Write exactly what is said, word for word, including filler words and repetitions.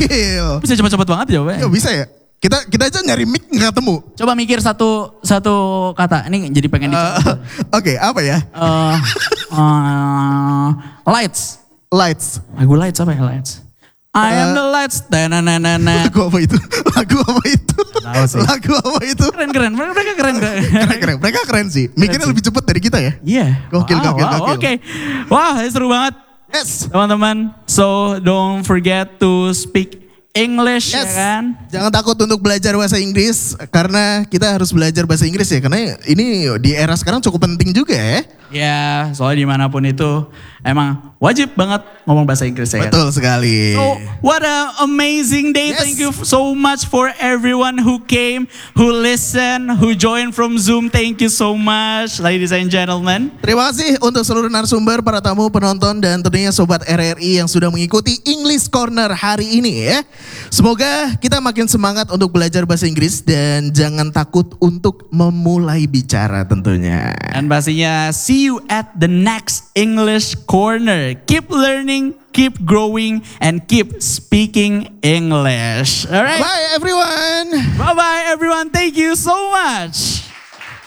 Gokil. Bisa cepet-cepet banget jawabnya. Ya bisa ya. Kita kita aja nyari mic nggak ketemu. Coba mikir satu satu kata. Ini jadi pengen dicoba. Uh, Oke, okay, apa ya? Uh, uh, lights. Lights. Lagu lights apa ya lights? I am Uh, the lights. Tananana. Lagu apa itu? Lagu apa itu? Tahu sih. Lagu apa itu? Keren keren. Mereka keren keren. Keren keren. Mereka keren sih. Mikirnya lebih cepet dari kita ya. Iya. Yeah. Gokil, wow, gokil, wow, gokil. Oke. Okay. Wah, seru banget. Yes. Teman-teman. So don't forget to speak English, Yes. ya kan? Jangan takut untuk belajar bahasa Inggris karena kita harus belajar bahasa Inggris ya karena ini di era sekarang cukup penting juga ya. Ya, soalnya dimanapun itu emang wajib banget ngomong bahasa Inggris ya kan? Betul sekali. So, what a amazing day. Yes. Thank you so much for everyone who came, who listened, who joined from Zoom. Thank you so much, ladies and gentlemen. Terima kasih untuk seluruh narasumber, para tamu, penonton, dan tentunya Sobat R R I yang sudah mengikuti English Corner hari ini ya. Semoga kita makin semangat untuk belajar bahasa Inggris dan jangan takut untuk memulai bicara tentunya. Dan pastinya see you at the next English Corner. Keep learning, keep growing, and keep speaking English. Alright? Bye everyone! Bye-bye everyone. Thank you so much.